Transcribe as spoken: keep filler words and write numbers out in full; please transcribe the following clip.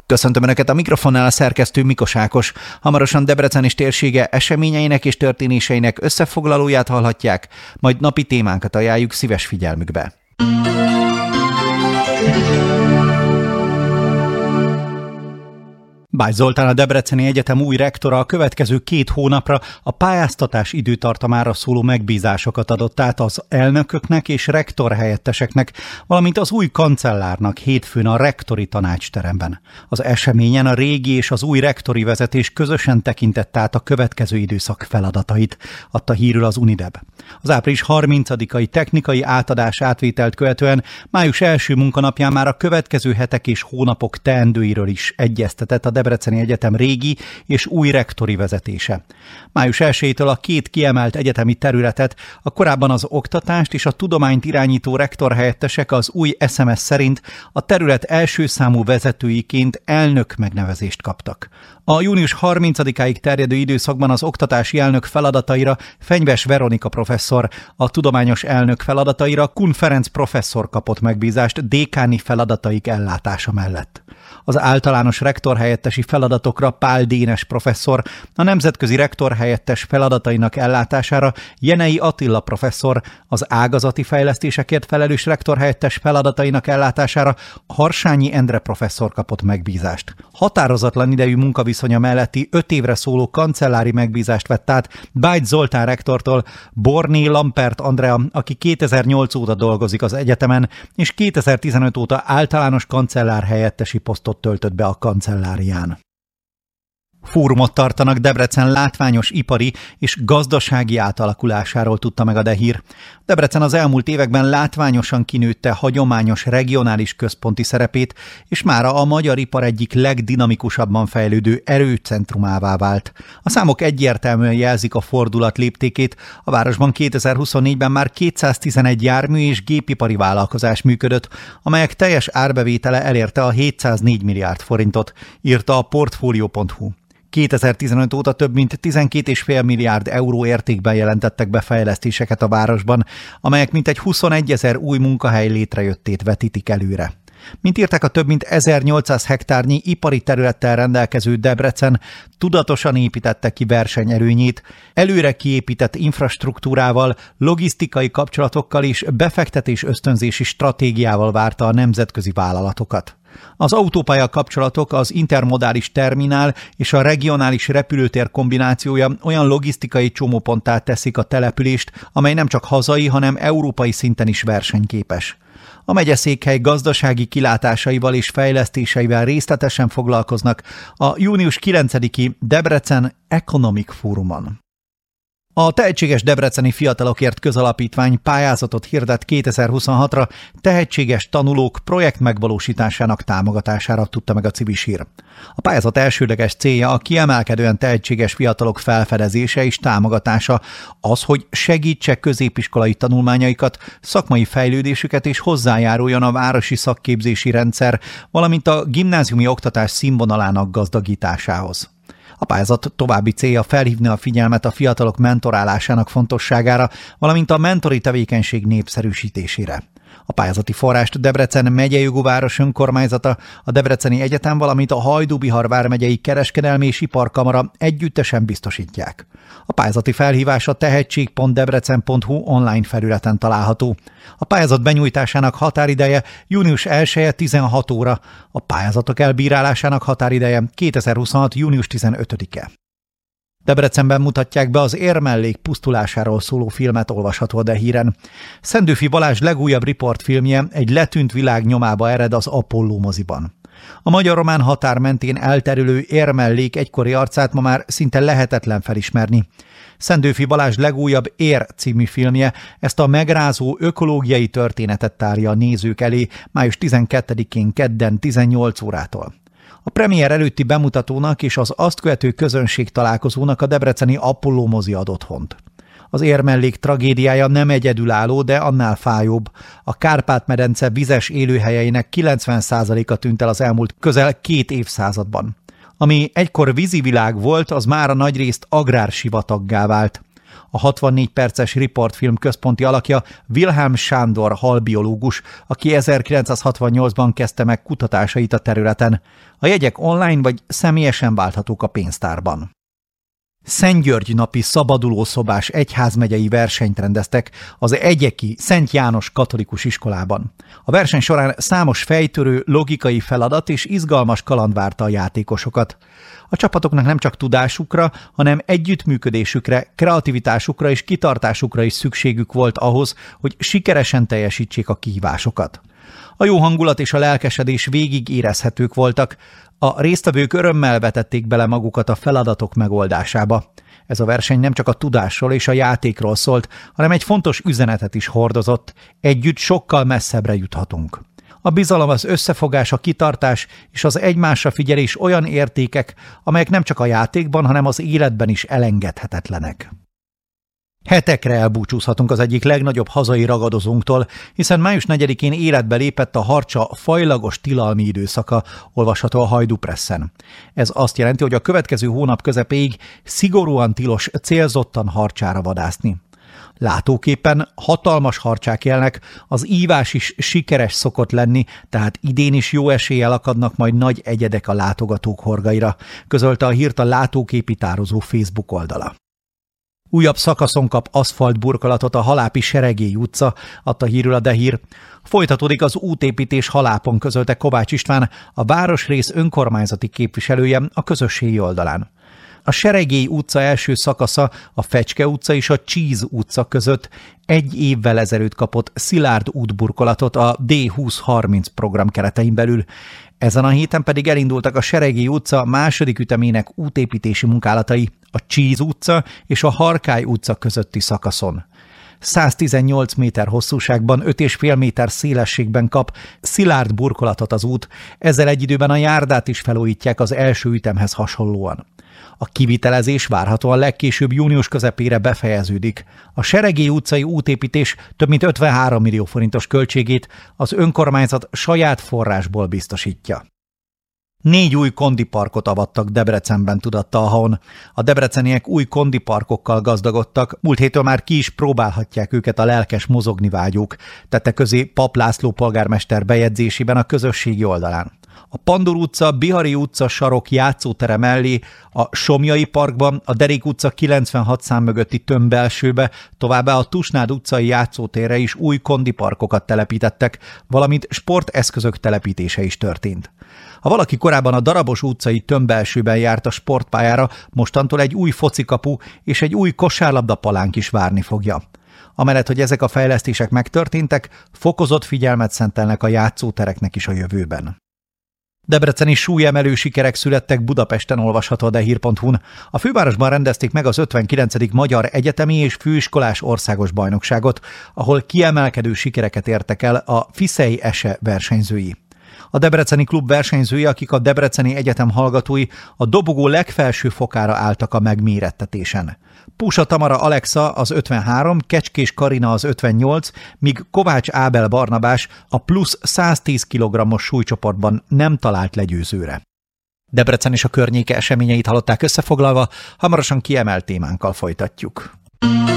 Köszöntöm Önöket, a mikrofonnál a szerkesztő Mikos Ákos. Hamarosan Debrecen és térsége eseményeinek és történéseinek összefoglalóját hallhatják, majd napi témánkat ajánljuk szíves figyelmükbe. Bács Zoltán, a Debreceni Egyetem új rektora a következő két hónapra a pályáztatás időtartamára szóló megbízásokat adott át az elnököknek és rektorhelyetteseknek, valamint az új kancellárnak hétfőn a rektori tanácsteremben. Az eseményen a régi és az új rektori vezetés közösen tekintett át a következő időszak feladatait, adta hírül az Unideb. Az április harmincadikai technikai átadás átvételt követően május első munkanapján már a következő hetek és hónapok teendőiről is egyeztetett a Debreceni Egyetem régi és új rektori vezetése. május elsejétől a két kiemelt egyetemi területet, a korábban az oktatást és a tudományt irányító rektorhelyettesek az új es em es szerint a terület első számú vezetőiként elnök megnevezést kaptak. A június harmincadikáig terjedő időszakban az oktatási elnök feladataira Fenyves Veronika professzor, a tudományos elnök feladataira Kun Ferenc professzor kapott megbízást dékáni feladataik ellátása mellett. Az általános rektorhelyettesi feladatokra Pál Dénes professzor, a nemzetközi rektorhelyettes feladatainak ellátására Jenei Attila professzor, az ágazati fejlesztésekért felelős rektorhelyettes feladatainak ellátására Harsányi Endre professzor kapott megbízást. Határozatlan idejű munkaviszonya melletti öt évre szóló kancellári megbízást vett át Bács Zoltán rektortól Borné Lampert Andrea, aki kétezer-nyolc óta dolgozik az egyetemen, és kétezer-tizenöt óta általános kancellár helyettesi posztot töltött be a kancellárián. Fórumot tartanak Debrecen látványos ipari és gazdasági átalakulásáról, tudta meg a Dehír. Debrecen az elmúlt években látványosan kinőtte hagyományos regionális központi szerepét, és mára a magyar ipar egyik legdinamikusabban fejlődő erőcentrumává vált. A számok egyértelműen jelzik a fordulat léptékét. A városban kétezer-huszonnégyben már kétszáztizenegy jármű és gépipari vállalkozás működött, amelyek teljes árbevétele elérte a hétszáznégy milliárd forintot, írta a portfolio pont hu. kétezer-tizenöt óta több mint tizenkét egész öt milliárd euró értékben jelentettek be fejlesztéseket a városban, amelyek mintegy huszonegyezer új munkahely létrejöttét vetítik előre. Mint írták, a több mint ezernyolcszáz hektárnyi ipari területtel rendelkező Debrecen tudatosan építette ki versenyerőnyét, előre kiépített infrastruktúrával, logisztikai kapcsolatokkal és befektetés ösztönzési stratégiával várta a nemzetközi vállalatokat. Az autópálya kapcsolatok, az intermodális terminál és a regionális repülőtér kombinációja olyan logisztikai csomóponttá teszik a települést, amely nem csak hazai, hanem európai szinten is versenyképes. A megyeszékhely gazdasági kilátásaival és fejlesztéseivel részletesen foglalkoznak a június kilencediki Debrecen Economic Fórumon. A Tehetséges Debreceni Fiatalokért Közalapítvány pályázatot hirdet kétezer-huszonhatra tehetséges tanulók projekt megvalósításának támogatására, tudta meg a Civis-hír. A pályázat elsődleges célja a kiemelkedően tehetséges fiatalok felfedezése és támogatása, az, hogy segítse középiskolai tanulmányaikat, szakmai fejlődésüket és hozzájáruljon a városi szakképzési rendszer, valamint a gimnáziumi oktatás színvonalának gazdagításához. A pályázat további célja felhívni a figyelmet a fiatalok mentorálásának fontosságára, valamint a mentori tevékenység népszerűsítésére. A pályázati forrást Debrecen megyei város önkormányzata, a Debreceni Egyetem, valamint a Hajdú-Bihar vármegyei kereskedelmi és iparkamara együttesen biztosítják. A pályázati felhívás a tehetség pont debrecen pont hu online felületen található. A pályázat benyújtásának határideje június elseje tizenhat óra, a pályázatok elbírálásának határideje kétezer-huszonhat június tizenötödike. Debrecenben mutatják be az Érmellék pusztulásáról szóló filmet, olvasható a Dehíren. Szendőfi Balázs legújabb riportfilmje egy letűnt világ nyomába ered az Apolló moziban. A magyar-román határ mentén elterülő Érmellék egykori arcát ma már szinte lehetetlen felismerni. Szendőfi Balázs legújabb Ér című filmje ezt a megrázó ökológiai történetet tárja a nézők elé május tizenkettedikén kedden tizennyolc órától. A premier előtti bemutatónak és az azt követő közönség találkozónak a debreceni Apolló mozi ad otthont. Az Érmellék tragédiája nem egyedülálló, de annál fájóbb. A Kárpát-medence vizes élőhelyeinek kilencven százaléka tűnt el az elmúlt közel két évszázadban. Ami egykor vízivilág volt, az mára nagyrészt agrársivataggá vált. A hatvannégy perces riportfilm központi alakja Wilhelm Sándor halbiológus, aki ezerkilencszázhatvannyolcban kezdte meg kutatásait a területen. A jegyek online vagy személyesen válthatók a pénztárban. Szentgyörgy napi szabadulószobás egyházmegyei versenyt rendeztek az Egyeki Szent János Katolikus Iskolában. A verseny során számos fejtörő, logikai feladat és izgalmas kaland várta a játékosokat. A csapatoknak nem csak tudásukra, hanem együttműködésükre, kreativitásukra és kitartásukra is szükségük volt ahhoz, hogy sikeresen teljesítsék a kihívásokat. A jó hangulat és a lelkesedés végig érezhetők voltak, a résztvevők örömmel vetették bele magukat a feladatok megoldásába. Ez a verseny nem csak a tudásról és a játékról szólt, hanem egy fontos üzenetet is hordozott. Együtt sokkal messzebbre juthatunk. A bizalom, az összefogás, a kitartás és az egymásra figyelés olyan értékek, amelyek nem csak a játékban, hanem az életben is elengedhetetlenek. Hetekre elbúcsúzhatunk az egyik legnagyobb hazai ragadozónktól, hiszen május negyedikén életbe lépett a harcsa fajlagos tilalmi időszaka, olvasható a Hajdú Presszen. Ez azt jelenti, hogy a következő hónap közepéig szigorúan tilos célzottan harcsára vadászni. Látóképpen hatalmas harcsák élnek, az ívás is sikeres szokott lenni, tehát idén is jó eséllyel akadnak majd nagy egyedek a látogatók horgaira, közölte a hírt a látóképi tározó Facebook oldala. Újabb szakaszon kap aszfaltburkolatot a Halápi Seregély utca, adta hírül a De Hír. Folytatódik az útépítés Halápon, közölte Kovács István, a városrész önkormányzati képviselője a közösségi oldalán. A Seregély utca első szakasza a Fecske utca és a Csíz utca között egy évvel ezelőtt kapott szilárd útburkolatot a D húsz harminc program keretein belül. Ezen a héten pedig elindultak a Seregély utca második ütemének útépítési munkálatai a Csíz utca és a Harkály utca közötti szakaszon. száztizennyolc méter hosszúságban, öt és fél méter szélességben kap szilárd burkolatot az út, ezzel egy időben a járdát is felújítják az első ütemhez hasonlóan. A kivitelezés várhatóan legkésőbb június közepére befejeződik. A Seregély utcai útépítés több mint ötvenhárom millió forintos költségét az önkormányzat saját forrásból biztosítja. Négy új kondiparkot avattak Debrecenben, tudatta a Haon. A debreceniek új kondiparkokkal gazdagodtak, múlt héttől már ki is próbálhatják őket a lelkes mozogni vágyók, tette közé Pap László polgármester bejegyzésében a közösségi oldalán. A Pandor utca, Bihari utca sarok játszótere mellé, a Somlyai parkban, a Derék utca kilencvenhat szám mögötti tömbbelsőbe, továbbá a Tusnád utcai játszótérre is új kondiparkokat telepítettek, valamint sporteszközök telepítése is történt. Ha valaki korábban a Darabos utcai tömbbelsőben járt a sportpályára, mostantól egy új focikapu és egy új kosárlabda palánk is várni fogja. Amellett, hogy ezek a fejlesztések megtörténtek, fokozott figyelmet szentelnek a játszótereknek is a jövőben. Debreceni súlyemelő sikerek születtek Budapesten, olvasható a dehír pont hu-n. A fővárosban rendezték meg az ötvenkilencedik Magyar Egyetemi és Főiskolás Országos Bajnokságot, ahol kiemelkedő sikereket értek el a Fiszei Ese versenyzői. A debreceni klub versenyzői, akik a Debreceni Egyetem hallgatói, a dobogó legfelső fokára álltak a megmérettetésen. Pusa Tamara Alexa az ötvenhárom, Kecskés Karina az ötvennyolc, míg Kovács Ábel Barnabás a plusz száztíz kilogrammos súlycsoportban nem talált legyőzőre. Debrecen és a környéke eseményeit hallották összefoglalva, hamarosan kiemelt témánkkal folytatjuk.